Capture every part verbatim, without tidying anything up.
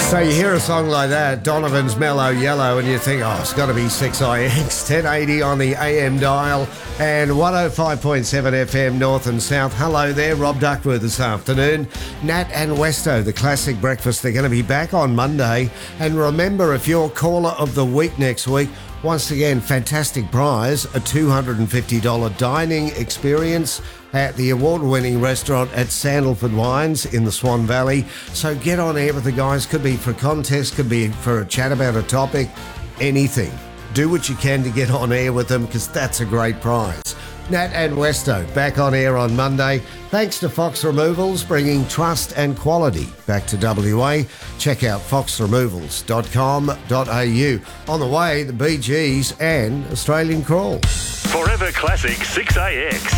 So you hear a song like that, Donovan's Mellow Yellow, and you think, oh, it's got to be six I X, ten eighty on the A M dial, and one oh five point seven F M North and South. Hello there, Rob Duckworth this afternoon. Nat and Westo, the classic breakfast, they're going to be back on Monday. And remember, if you're caller of the week next week, once again, fantastic prize, a two hundred fifty dollars dining experience at the award-winning restaurant at Sandalford Wines in the Swan Valley. So get on air with the guys. Could be for a contest, could be for a chat about a topic, anything. Do what you can to get on air with them, because that's a great prize. Nat and Westo back on air on Monday. Thanks to Fox Removals, bringing trust and quality back to W A. Check out fox removals dot com dot a u. On the way, the Bee Gees and Australian Crawl. Forever Classic six A X.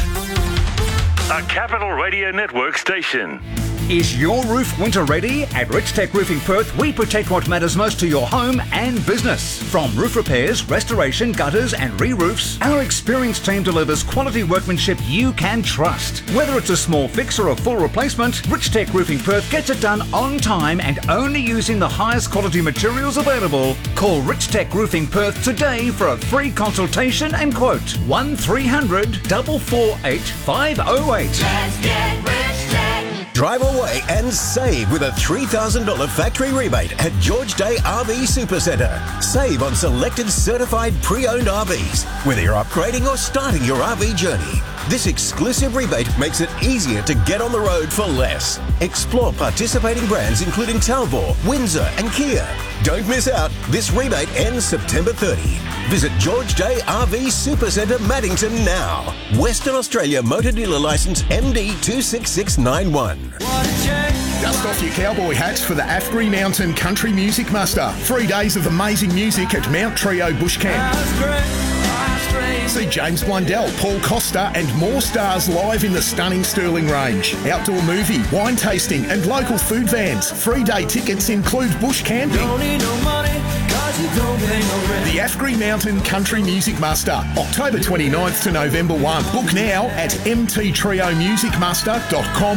A Capital Radio Network station. Is your roof winter ready? At Richtech Roofing Perth, we protect what matters most to your home and business. From roof repairs, restoration, gutters and re-roofs, our experienced team delivers quality workmanship you can trust. Whether it's a small fix or a full replacement, Richtech Roofing Perth gets it done on time and only using the highest quality materials available. Call Richtech Roofing Perth today for a free consultation and quote. one three hundred, four four eight, five oh eight. Let's get Richtech. Drive away and save with a three thousand dollars factory rebate at George Day R V Supercentre. Save on selected certified pre-owned R Vs, whether you're upgrading or starting your R V journey. This exclusive rebate makes it easier to get on the road for less. Explore participating brands including Talbot, Windsor and Kia. Don't miss out. This rebate ends September thirtieth. Visit George Day R V Supercentre Maddington now. Western Australia Motor Dealer Licence M D two six six nine one. Dust off your cowboy hats for the Afgri Mountain Country Music Muster. Three days of amazing music at Mount Trio Bush Camp. See James Blundell, Paul Costa and more stars live in the stunning Stirling Range. Outdoor movie, wine tasting and local food vans. Free day tickets include bush camping. Don't need no money, cause you don't pay no rent. The Afgri Mountain Country Music Muster, October twenty-ninth to November first. Book now at m t trio music muster dot com